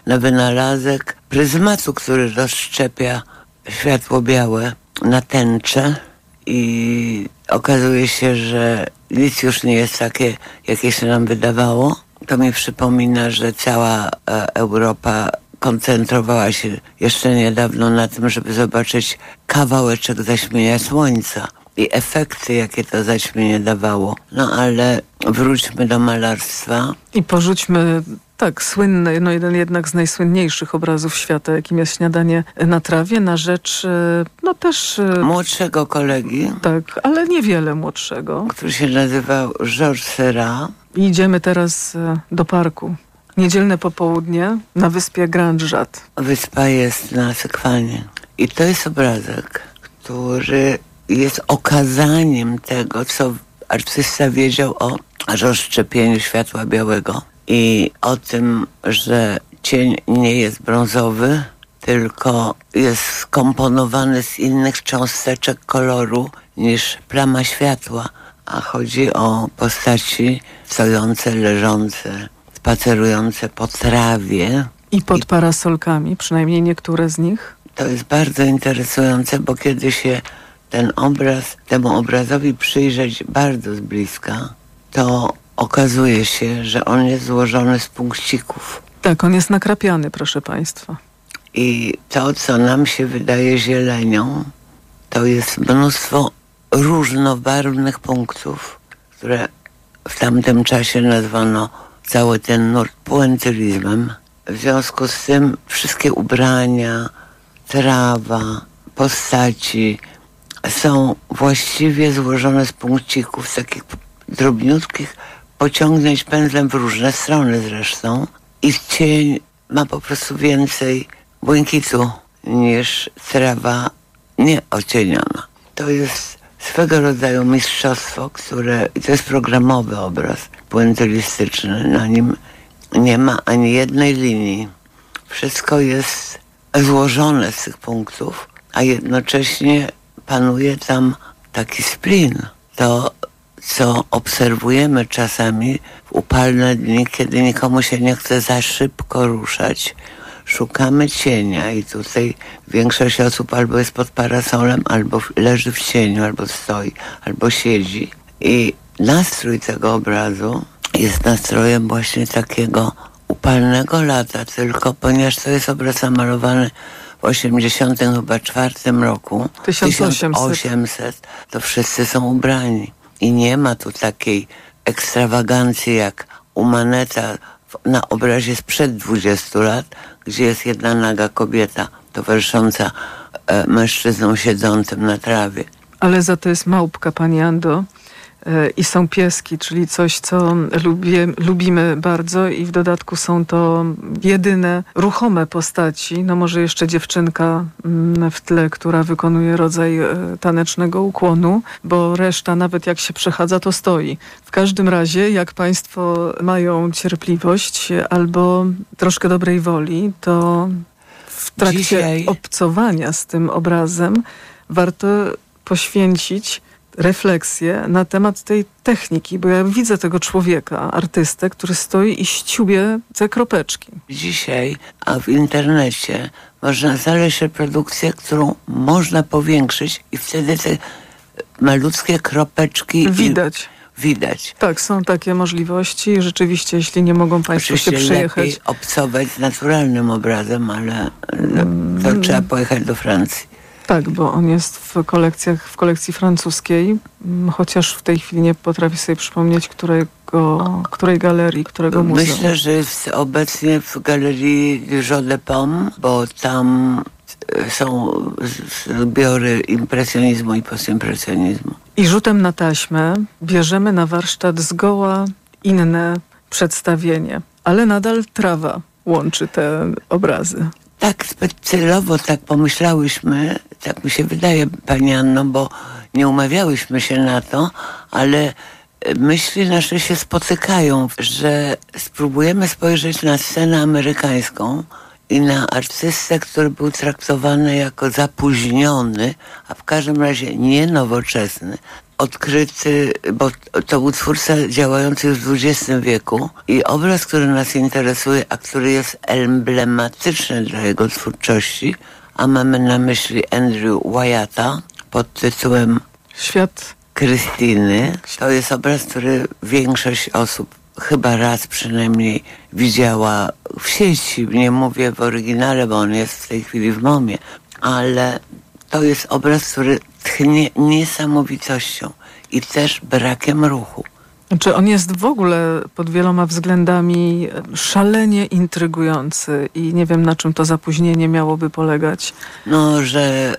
na wynalazek pryzmatu, który rozszczepia światło białe na tęczę i okazuje się, że nic już nie jest takie, jakie się nam wydawało. To mi przypomina, że cała Europa koncentrowała się jeszcze niedawno na tym, żeby zobaczyć kawałeczek zaćmienia słońca i efekty, jakie to zaćmienie dawało. No ale wróćmy do malarstwa. I porzućmy słynny, jeden jednak z najsłynniejszych obrazów świata, jakim jest Śniadanie na trawie, na rzecz, też... młodszego kolegi. Tak, ale niewiele młodszego. Który się nazywał Georges Seurat. I idziemy teraz do parku. Niedzielne popołudnie na wyspie Grand Jatte. Wyspa jest na Sekwanie. I to jest obrazek, który jest okazaniem tego, co artysta wiedział o rozszczepieniu światła białego i o tym, że cień nie jest brązowy, tylko jest skomponowany z innych cząsteczek koloru niż plama światła. A chodzi o postaci stojące, leżące, spacerujące po trawie. I pod parasolkami, przynajmniej niektóre z nich. To jest bardzo interesujące, bo kiedy się temu obrazowi przyjrzeć bardzo z bliska, to okazuje się, że on jest złożony z punkcików. Tak, on jest nakrapiany, proszę państwa. I to, co nam się wydaje zielenią, to jest mnóstwo różnobarwnych punktów, które w tamtym czasie nazwano cały ten nurt puentylizmem. W związku z tym wszystkie ubrania, trawa, postaci są właściwie złożone z punkcików, z takich drobniutkich pociągnięć pędzlem w różne strony zresztą. I cień ma po prostu więcej błękitu niż trawa nieocieniona. To jest swego rodzaju mistrzostwo, to jest programowy obraz puentylistyczny. Na nim nie ma ani jednej linii. Wszystko jest złożone z tych punktów, a jednocześnie panuje tam taki splin. To, co obserwujemy czasami w upalne dni, kiedy nikomu się nie chce za szybko ruszać, szukamy cienia i tutaj większość osób albo jest pod parasolem, albo leży w cieniu, albo stoi, albo siedzi. I nastrój tego obrazu jest nastrojem właśnie takiego upalnego lata, tylko ponieważ to jest obraz namalowany w 1984 roku, 1800, to wszyscy są ubrani. I nie ma tu takiej ekstrawagancji jak u Maneta na obrazie sprzed 20 lat, gdzie jest jedna naga kobieta towarzysząca mężczyznom siedzącym na trawie. Ale za to jest małpka, pani Ando. I są pieski, czyli coś, co lubimy bardzo i w dodatku są to jedyne ruchome postaci. No może jeszcze dziewczynka w tle, która wykonuje rodzaj tanecznego ukłonu, bo reszta nawet jak się przechadza, to stoi. W każdym razie, jak państwo mają cierpliwość albo troszkę dobrej woli, to w trakcie obcowania z tym obrazem warto poświęcić refleksję na temat tej techniki, bo ja widzę tego człowieka, artystę, który stoi i ściubie te kropeczki. Dzisiaj, a w internecie można znaleźć reprodukcję, którą można powiększyć i wtedy te malutkie kropeczki widać. Tak, są takie możliwości i rzeczywiście, jeśli nie mogą państwo się przyjechać... lepiej obcować z naturalnym obrazem, ale to trzeba pojechać do Francji. Tak, bo on jest w kolekcji francuskiej, chociaż w tej chwili nie potrafię sobie przypomnieć, której galerii, którego muzeum. Myślę, że jest obecnie w galerii Jeux de Paume, bo tam są zbiory impresjonizmu i postimpresjonizmu. I rzutem na taśmę bierzemy na warsztat zgoła inne przedstawienie, ale nadal trawa łączy te obrazy. Tak, celowo tak pomyślałyśmy, tak mi się wydaje, pani Anno, bo nie umawiałyśmy się na to, ale myśli nasze się spotykają, że spróbujemy spojrzeć na scenę amerykańską i na artystę, który był traktowany jako zapóźniony, a w każdym razie nie nowoczesny. Odkryty, bo to był twórca działający już w XX wieku i obraz, który nas interesuje, a który jest emblematyczny dla jego twórczości, a mamy na myśli Andrew Wyatta pod tytułem Świat Krystyny. To jest obraz, który większość osób chyba raz przynajmniej widziała w sieci. Nie mówię w oryginale, bo on jest w tej chwili w MoMie, ale to jest obraz, który tchnie niesamowitością i też brakiem ruchu. Znaczy on jest w ogóle pod wieloma względami szalenie intrygujący i nie wiem, na czym to zapóźnienie miałoby polegać. No, że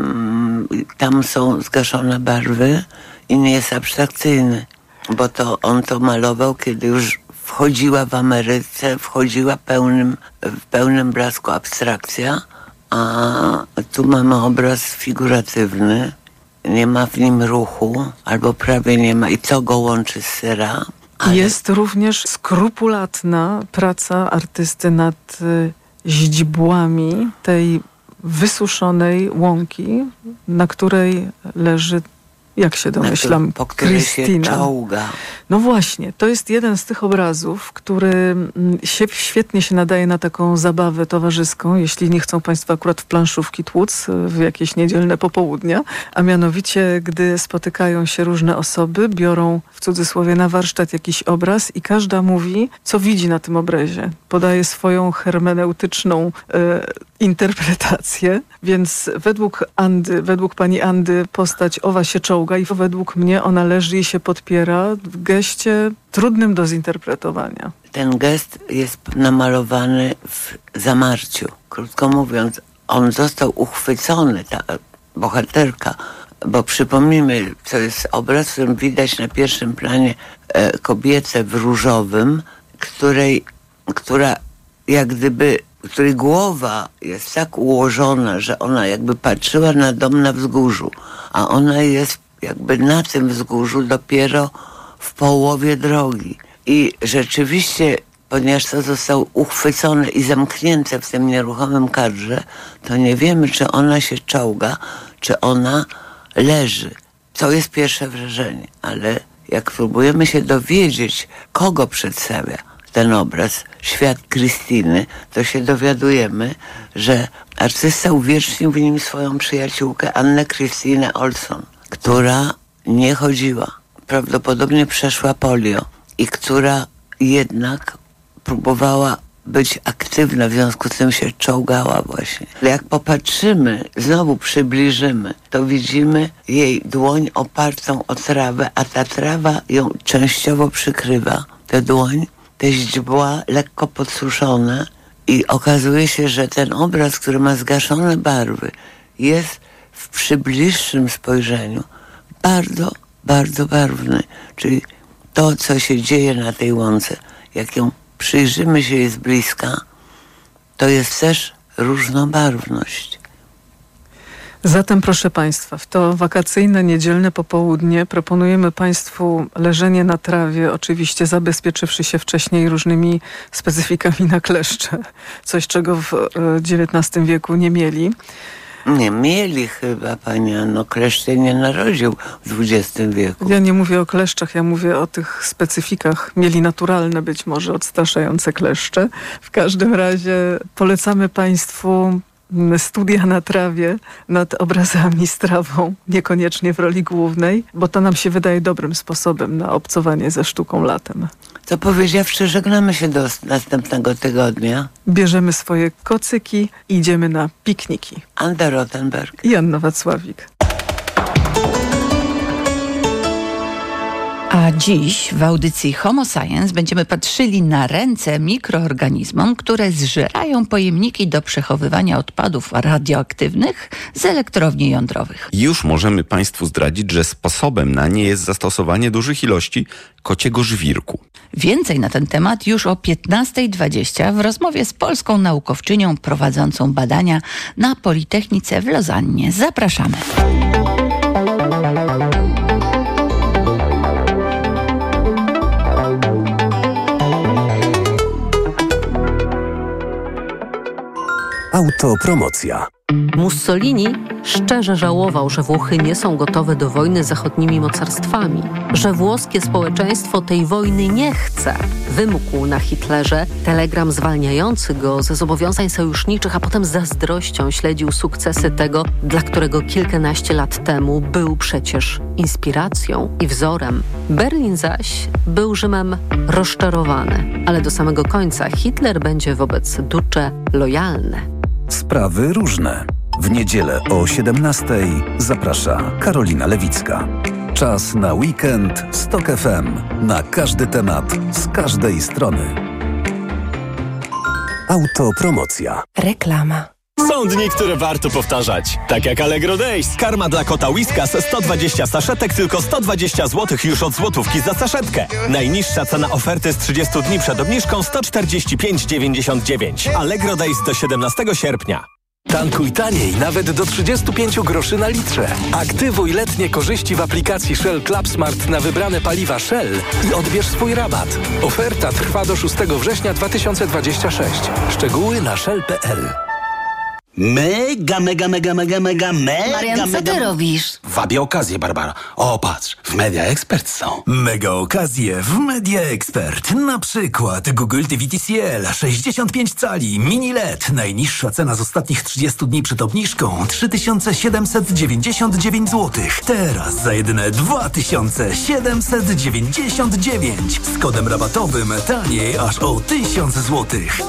tam są zgaszone barwy i nie jest abstrakcyjny, bo to on to malował, kiedy już wchodziła w Ameryce, wchodziła w pełnym blasku abstrakcja, a tu mamy obraz figuratywny. Nie ma w nim ruchu, albo prawie nie ma. I co go łączy z Seurat? Jest również skrupulatna praca artysty nad źdźbłami tej wysuszonej łąki, na której leży, jak się domyślam, po której się Krystyna. czołga. No właśnie, to jest jeden z tych obrazów, który świetnie się nadaje na taką zabawę towarzyską, jeśli nie chcą Państwo akurat w planszówki tłuc w jakieś niedzielne popołudnia, a mianowicie, gdy spotykają się różne osoby, biorą w cudzysłowie na warsztat jakiś obraz i każda mówi, co widzi na tym obrazie. Podaje swoją hermeneutyczną interpretację, więc według pani Andy postać owa się czołga i według mnie ona leży i się podpiera w geście trudnym do zinterpretowania. Ten gest jest namalowany w zamarciu. Krótko mówiąc, on został uchwycony, ta bohaterka, bo przypomnijmy, to jest obraz, w którym widać na pierwszym planie kobietę w różowym, której głowa jest tak ułożona, że ona jakby patrzyła na dom na wzgórzu, a ona jest jakby na tym wzgórzu dopiero w połowie drogi. I rzeczywiście, ponieważ to zostało uchwycone i zamknięte w tym nieruchomym kadrze, to nie wiemy, czy ona się czołga, czy ona leży. To jest pierwsze wrażenie, ale jak próbujemy się dowiedzieć, kogo przedstawia ten obraz, świat Krystyny, to się dowiadujemy, że artysta uwiecznił w nim swoją przyjaciółkę Annę Krystynę Olson, która nie chodziła, prawdopodobnie przeszła polio i która jednak próbowała być aktywna, w związku z tym się czołgała właśnie. Ale jak popatrzymy, znowu przybliżymy, to widzimy jej dłoń opartą o trawę, a ta trawa ją częściowo przykrywa. Tę dłoń, te źdźbła lekko podsuszone i okazuje się, że ten obraz, który ma zgaszone barwy, jest w przybliższym spojrzeniu bardzo, bardzo barwny. Czyli to, co się dzieje na tej łące, jak ją przyjrzymy się jej z bliska, to jest też różnobarwność. Zatem, proszę Państwa, w to wakacyjne, niedzielne popołudnie proponujemy Państwu leżenie na trawie, oczywiście zabezpieczywszy się wcześniej różnymi specyfikami na kleszcze. Coś, czego w XIX wieku nie mieli. Nie mieli chyba, pani Anno, kleszcz się nie narodził w XX wieku. Ja nie mówię o kleszczach, ja mówię o tych specyfikach. Mieli naturalne być może odstraszające kleszcze. W każdym razie polecamy Państwu studia na trawie nad obrazami z trawą, niekoniecznie w roli głównej, bo to nam się wydaje dobrym sposobem na obcowanie ze sztuką latem. To powiedziawszy, żegnamy się do następnego tygodnia. Bierzemy swoje kocyki i idziemy na pikniki. Anda Rothenberg i Anna Wacławik. A dziś w audycji Homo Science będziemy patrzyli na ręce mikroorganizmom, które zżerają pojemniki do przechowywania odpadów radioaktywnych z elektrowni jądrowych. Już możemy Państwu zdradzić, że sposobem na nie jest zastosowanie dużych ilości kociego żwirku. Więcej na ten temat już o 15:20 w rozmowie z polską naukowczynią prowadzącą badania na Politechnice w Lozannie. Zapraszamy. Autopromocja. Mussolini szczerze żałował, że Włochy nie są gotowe do wojny z zachodnimi mocarstwami, że włoskie społeczeństwo tej wojny nie chce. Wymógł na Hitlerze telegram zwalniający go ze zobowiązań sojuszniczych, a potem z zazdrością śledził sukcesy tego, dla którego kilkanaście lat temu był przecież inspiracją i wzorem. Berlin zaś był Rzymem rozczarowany, ale do samego końca Hitler będzie wobec Duce lojalny. Sprawy różne. W niedzielę o 17:00 zaprasza Karolina Lewicka. Czas na weekend z TOK FM. Na każdy temat, z każdej strony. Autopromocja. Reklama. Są dni, które warto powtarzać. Tak jak Allegro Days. Karma dla kota Whiskas 120 saszetek, tylko 120 zł już od złotówki za saszetkę. Najniższa cena oferty z 30 dni przed obniżką 145,99. Allegro Days do 17 sierpnia. Tankuj taniej, nawet do 35 groszy na litrze. Aktywuj letnie korzyści w aplikacji Shell Club Smart na wybrane paliwa Shell i odbierz swój rabat. Oferta trwa do 6 września 2026. Szczegóły na shell.pl. Mega. Marian, co ty robisz? Wabię okazję, Barbara. O, patrz, w Media Expert są. Mega okazje w Media Expert. Na przykład Google TV TCL 65 cali mini LED. Najniższa cena z ostatnich 30 dni przed obniżką 3799 zł. Teraz za jedyne 2799. Z kodem rabatowym taniej aż o 1000 zł.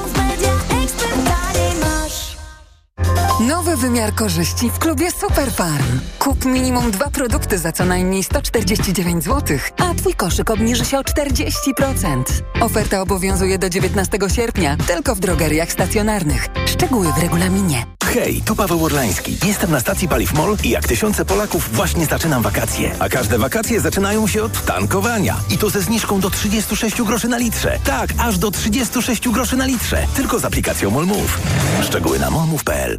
Nowy wymiar korzyści w klubie Superfarm. Kup minimum 2 produkty za co najmniej 149 zł, a twój koszyk obniży się o 40%. Oferta obowiązuje do 19 sierpnia, tylko w drogeriach stacjonarnych. Szczegóły w regulaminie. Hej, tu Paweł Orlański. Jestem na stacji Paliw MOL i jak tysiące Polaków właśnie zaczynam wakacje. A każde wakacje zaczynają się od tankowania. I to ze zniżką do 36 groszy na litrze. Tak, aż do 36 groszy na litrze. Tylko z aplikacją MOL Move. Szczegóły na molmove.pl.